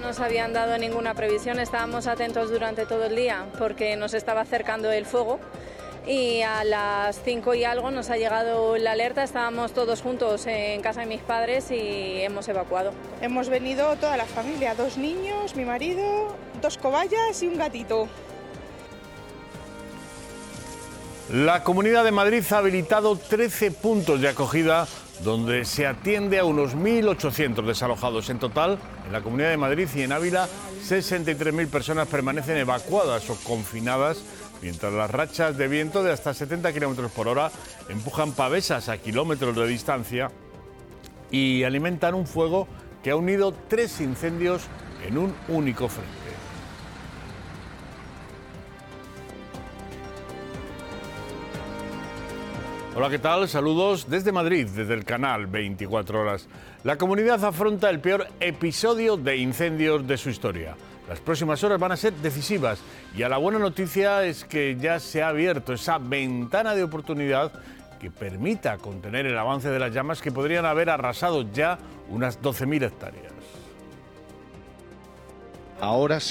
nos habían dado ninguna previsión, estábamos atentos durante todo el día porque nos estaba acercando el fuego y a las 5 y algo nos ha llegado la alerta, estábamos todos juntos en casa de mis padres y hemos evacuado. Hemos venido toda la familia, 2 niños, mi marido, 2 cobayas y un gatito. La Comunidad de Madrid ha habilitado 13 puntos de acogida donde se atiende a unos 1.800 desalojados. En total, en la Comunidad de Madrid y en Ávila, 63.000 personas permanecen evacuadas o confinadas, mientras las rachas de viento de hasta 70 km por hora empujan pavesas a kilómetros de distancia y alimentan un fuego que ha unido 3 incendios en un único frente. Hola, ¿qué tal? Saludos desde Madrid, desde el canal 24 Horas. La comunidad afronta el peor episodio de incendios de su historia. Las próximas horas van a ser decisivas y la buena noticia es que ya se ha abierto esa ventana de oportunidad que permita contener el avance de las llamas que podrían haber arrasado ya unas 12.000 hectáreas. Ahora